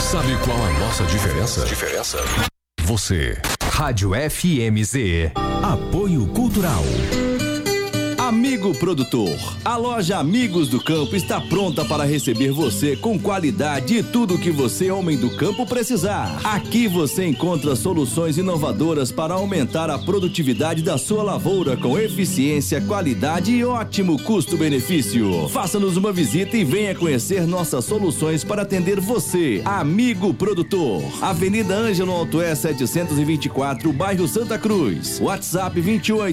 Sabe qual a nossa diferença? Você. Rádio FMZ. Apoio Cultural. Amigo produtor, a loja Amigos do Campo está pronta para receber você com qualidade e tudo o que você, homem do campo, precisar. Aqui você encontra soluções inovadoras para aumentar a produtividade da sua lavoura com eficiência, qualidade e ótimo custo-benefício. Faça-nos uma visita e venha conhecer nossas soluções para atender você, amigo produtor. Avenida Ângelo Altoé 724, bairro Santa Cruz. WhatsApp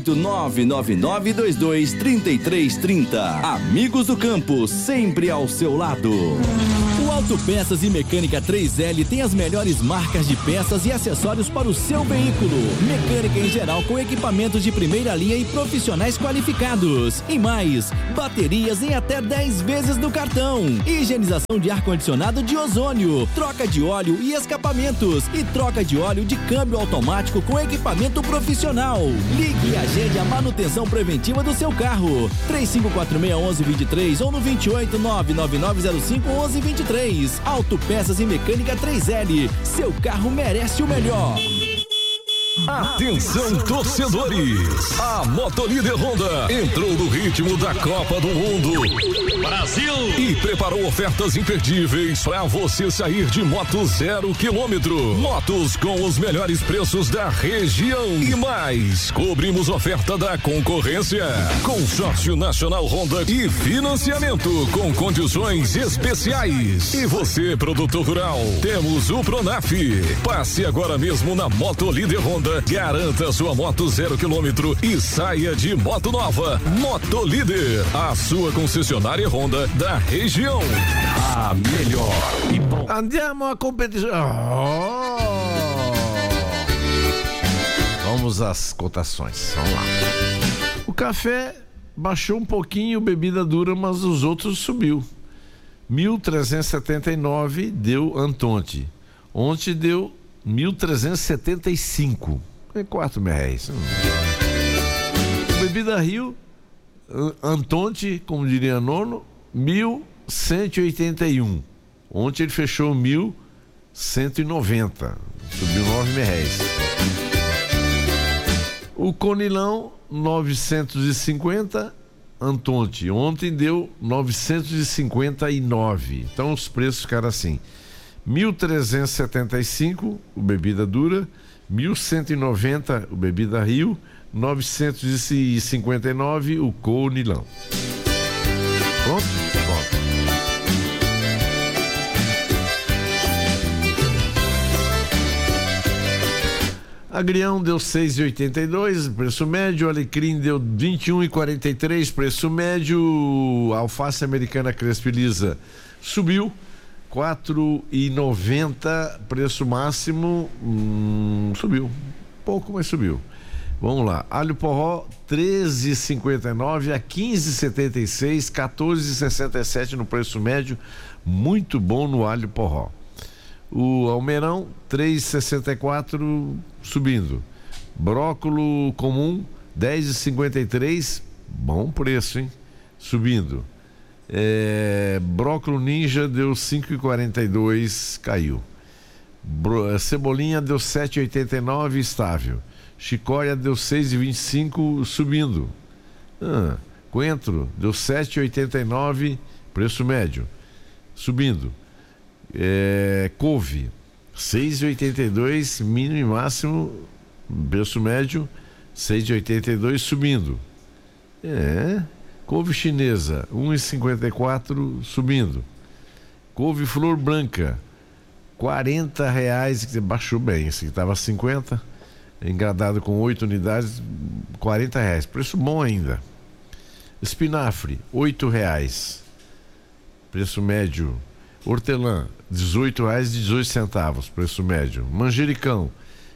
2899922 3330. Amigos do Campo, sempre ao seu lado. O Autopeças e Mecânica 3L tem as melhores marcas de peças e acessórios para o seu veículo. Mecânica em geral com equipamentos de primeira linha e profissionais qualificados. E mais, baterias em até 10 vezes no cartão. Higienização de ar-condicionado de ozônio, troca de óleo e escapamentos e troca de óleo de câmbio automático com equipamento profissional. Ligue e agende a manutenção preventiva do seu carro. 35461123 ou no 28999051123. Autopeças e Mecânica 3L. Seu carro merece o melhor. Atenção, torcedores! A Motolíder Honda entrou no ritmo da Copa do Mundo Brasil e preparou ofertas imperdíveis para você sair de moto 0 km. Motos com os melhores preços da região e mais. Cobrimos oferta da concorrência. Consórcio Nacional Honda e financiamento com condições especiais. E você, produtor rural, temos o Pronaf. Passe agora mesmo na Motolíder Honda. Garanta sua moto 0 km e saia de moto nova. Motolíder, a sua concessionária Honda da região. A melhor e bom. Andiamo a competição. Vamos às cotações. Vamos lá. O café baixou um pouquinho, bebida dura, mas os outros subiu. 1.379 deu Antonte. Ontem deu 1.375. É R$4. Bebida Rio, Antonte, como diria Nono, 1.181. Ontem ele fechou 1.190. Subiu R$9. O Conilão, 950. Antonte, ontem deu 959. Então os preços ficaram assim: 1.375 o bebida dura, 1.190 o bebida Rio, 959 o Conilão. Pronto? Pronto. Agrião deu 6,82, preço médio. Alecrim deu 21,43, preço médio. Alface americana Crespo e Lisa subiu 4,90, preço máximo. Subiu pouco, mas subiu. Vamos lá. Alho porró 13,59 a 15,76, 14,67 no preço médio. Muito bom no alho porró. O almeirão 3,64 subindo. Brócolo comum 10,53, bom preço, hein? Subindo. Brócolo ninja deu 5,42, caiu. Cebolinha deu 7,89, estável. Chicória deu 6,25, subindo. Coentro deu 7,89, preço médio, subindo. Couve 6,82, mínimo e máximo, preço médio 6,82, subindo. Couve chinesa 1,54, subindo. Couve flor branca R$40, que baixou bem, esse que estava 50, engradado com 8 unidades, R$40, preço bom ainda. Espinafre R$8, preço médio. Hortelã R$18,18, preço médio. Manjericão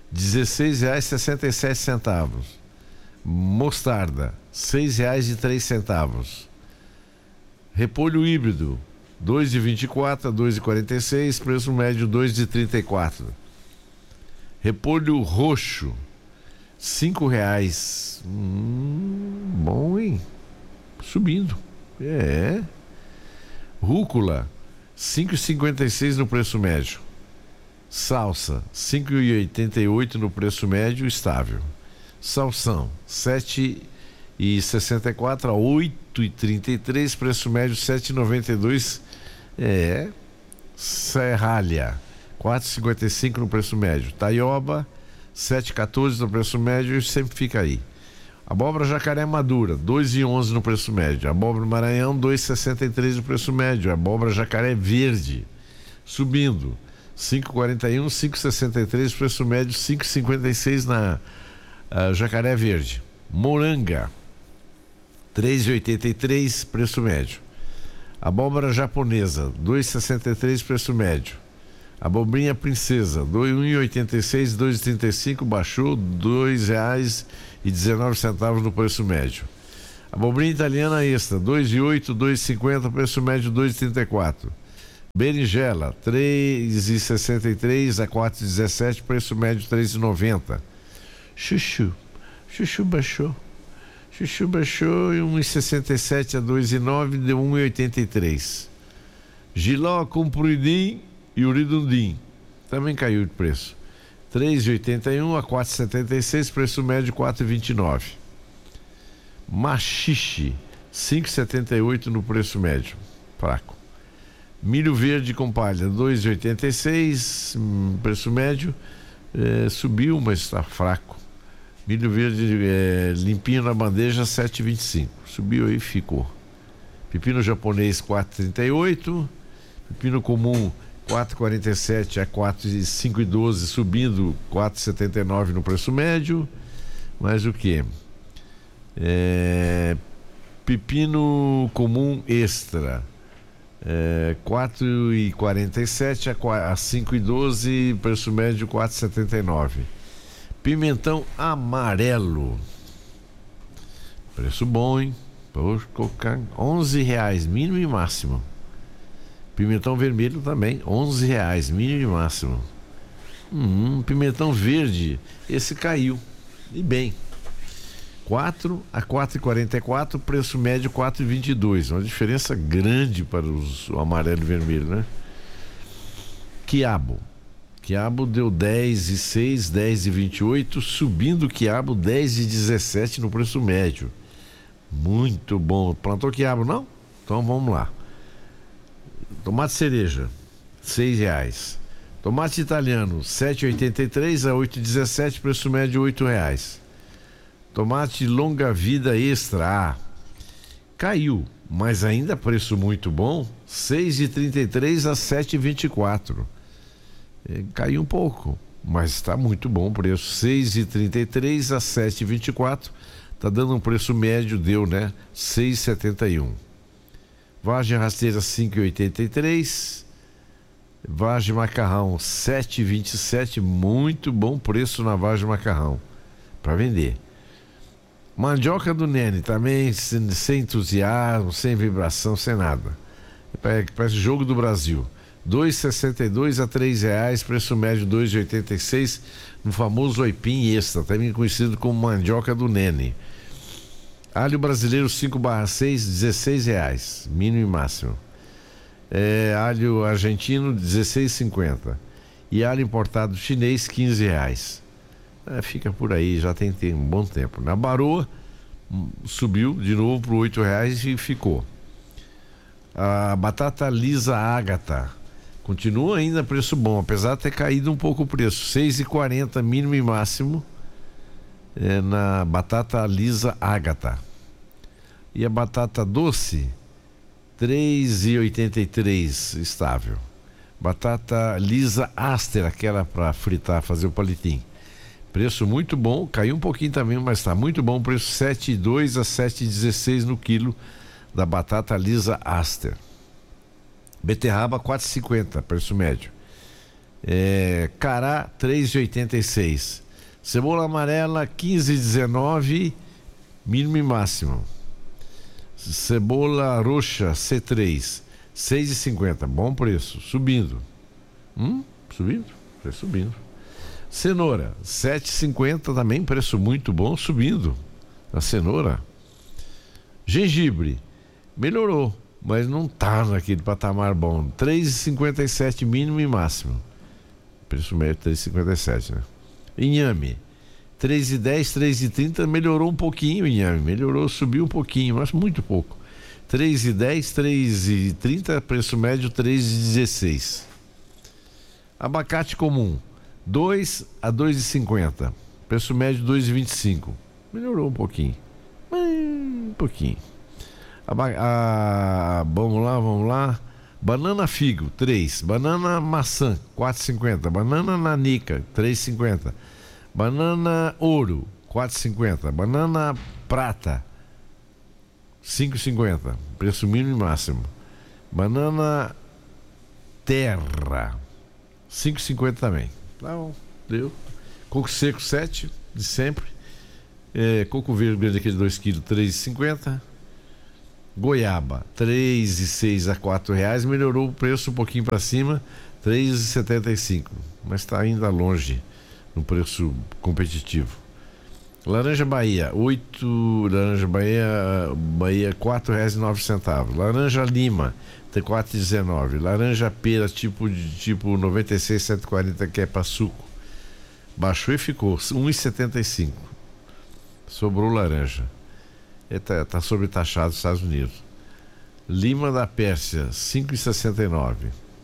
R$16,67. Mostarda R$6,03. Repolho híbrido R$2,24 a R$2,46, preço médio R$2,34. Repolho roxo R$5. Bom, hein? Subindo. Rúcula R$5,56 no preço médio. Salsa, 5,88 no preço médio, estável. Salsão, 7,64 a 8,33, preço médio 7,92. Serralha, 4,55 no preço médio. Taioba, 7,14 no preço médio e sempre fica aí. Abóbora jacaré madura, 2,11 no preço médio. Abóbora Maranhão, 2,63 no preço médio. Abóbora jacaré verde, subindo, 5,41, 5,63 preço médio, 5,56 na jacaré verde. Moranga, 3,83 preço médio. Abóbora japonesa, 2,63 preço médio. Abobrinha princesa, 1,86, 2,35, baixou, R$2,19 no preço médio. Abobrinha italiana extra, 2,8, 2,50, preço médio 2,34. Berinjela, 3,63 a 4,17, preço médio 3,90. Chuchu baixou. Chuchu baixou e 1,67 a 2,9, deu 1,83. Giló compridinho e o redondinho também caiu de preço, 3,81 a 4,76, preço médio 4,29. Machixe, 5,78 no preço médio, fraco. Milho verde com palha, 2,86, preço médio, subiu, mas está fraco. Milho verde limpinho na bandeja, 7,25, subiu aí e ficou. Pepino japonês, 4,38. Pepino comum, 4,47 a 4,5,12, subindo 4,79 no preço médio. Mais o que? Pepino comum extra, 4,47 a 5,12, preço médio 4,79. Pimentão amarelo, preço bom, hein? Vou colocar R$11, mínimo e máximo. Pimentão vermelho também, R$11, mínimo e máximo. Pimentão verde, esse caiu, e bem. 4 a 4,44, preço médio 4,22. Uma diferença grande para o amarelo e vermelho, né? Quiabo deu 10,6, 10,28, subindo quiabo 10,17 no preço médio. Muito bom. Plantou quiabo, não? Então vamos lá. Tomate cereja, R$6. Tomate italiano, 7,83 a 8,17, preço médio R$8. Tomate longa vida extra, caiu, mas ainda preço muito bom, 6,33 a 7,24. Caiu um pouco, mas está muito bom o preço, 6,33 a 7,24. Tá dando um preço médio, deu, né? 6,71. Vagem rasteira 5,83. Vagem macarrão 7,27. Muito bom preço na vagem macarrão para vender. Mandioca do Nene também sem entusiasmo, sem vibração, sem nada. Parece jogo do Brasil. 2,62 a R$3, preço médio 2,86 no famoso aipim extra, também conhecido como mandioca do Nene. Alho brasileiro 5/6, R$16, mínimo e máximo. Alho argentino 16,50 e alho importado chinês R$15. Fica por aí, já tem um bom tempo. Na Baroa subiu de novo para R$8 e ficou. A batata lisa Ágata continua ainda preço bom, apesar de ter caído um pouco o preço, 6,40 mínimo e máximo na batata lisa Ágata. E a batata doce 3,83 estável. Batata lisa Aster, aquela para fritar, fazer o palitinho, preço muito bom, caiu um pouquinho também, mas está muito bom, preço 7,2 a 7,16 no quilo da batata lisa Aster. Beterraba 4,50, preço médio. Cará 3,86. Cebola amarela 15,19, mínimo e máximo. Cebola roxa C3 6,50, bom preço, subindo. Subindo. Cenoura 7,50 também, preço muito bom, subindo. A cenoura. Gengibre melhorou, mas não tá naquele patamar bom. 3,57 mínimo e máximo. preço médio 3,57, né? Inhame, 3,10, 3,30, melhorou um pouquinho o inhame, subiu um pouquinho, mas muito pouco. 3,10, 3,30, preço médio 3,16. Abacate comum, 2 a 2,50, preço médio 2,25. Melhorou um pouquinho. Vamos lá. Banana figo, 3. Banana maçã, 4,50. Banana nanica, 3,50. Banana ouro, 4,50. Banana prata, 5,50. Preço mínimo e máximo. Banana terra, 5,50 também. Tá bom, deu. Coco seco, 7, de sempre. Coco verde, aquele 2 kg, 3,50. Goiaba, 3,06 a R$4, melhorou o preço um pouquinho para cima, 3,75, mas está ainda longe no preço competitivo. Laranja Bahia, Laranja Bahia R$4,09. Laranja Lima, 4,19. Laranja pera tipo 96, 140, que é para suco, baixou e ficou 1,75. Sobrou laranja. Está sobretaxado nos Estados Unidos. Lima da Pérsia, 5,69.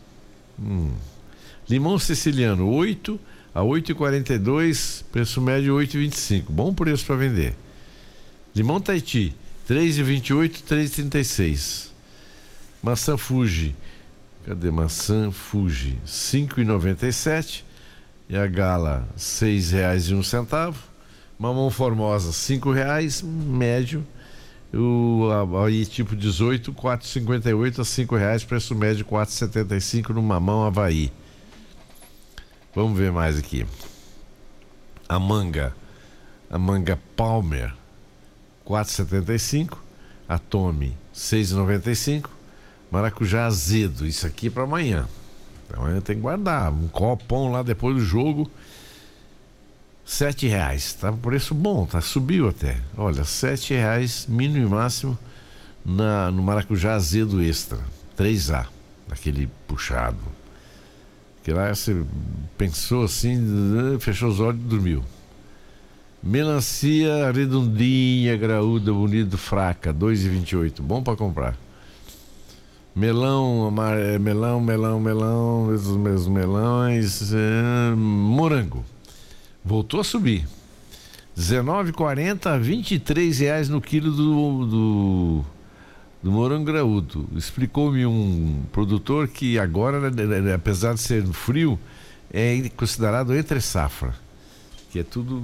Limão siciliano, 8 a 8,42, preço médio 8,25. Bom preço para vender. Limão Tahiti, 3,28, 3,36. Maçã Fuji, cadê maçã Fuji? 5,97. E a Gala, R$6,01. Mamão Formosa, R$5, médio. Aí tipo 18, 4,58 a R$5, preço médio 4,75 no mamão Havaí. Vamos ver mais aqui. A manga Palmer, 4,75. A Tome, 6,95. Maracujá azedo, isso aqui é para amanhã. Amanhã tem que guardar um copão lá depois do jogo. R$7, tá um preço bom, tá, subiu até. Olha, R$7 mínimo e máximo no maracujá azedo extra, 3A, aquele puxado. Que lá você pensou assim, fechou os olhos e dormiu. Melancia redondinha, graúda, bonito, fraca, 2,28, bom para comprar. Melão, esses meus melões, morango. Voltou a subir. R$19,40 a R$23 no quilo do morango graúdo. Explicou-me um produtor que agora, apesar de ser frio, é considerado entre safra. Que é tudo...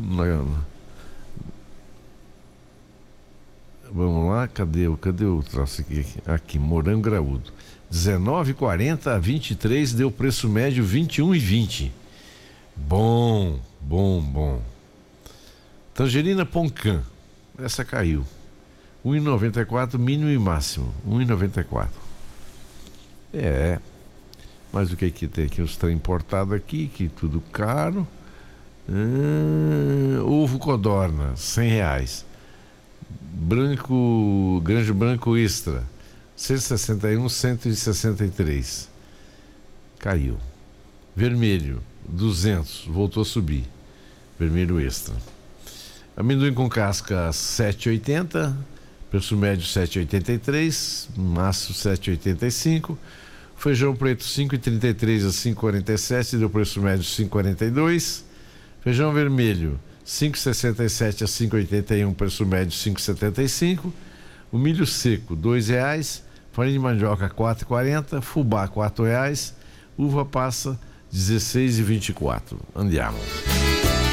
Vamos lá, cadê o troço aqui? Aqui, morango graúdo. R$19,40 a R$23, deu preço médio R$21,20. Bom. Tangerina Poncan, essa caiu. 1,94 mínimo e máximo. 1,94. Mas o que tem aqui? Os trem importados aqui, que tudo caro. Ovo codorna, R$100. Grande branco extra, 161, 163. Caiu. Vermelho, 200, voltou a subir. Vermelho extra. Amendoim com casca, 7,80. Preço médio 7,83. Máximo 7,85. Feijão preto, 5,33 a 5,47. Deu preço médio 5,42. Feijão vermelho, 5,67 a 5,81. Preço médio 5,75. O milho seco, R$2. Farinha de mandioca, R$4,40. Fubá, R$4. Uva passa, 16,24. Andiamo.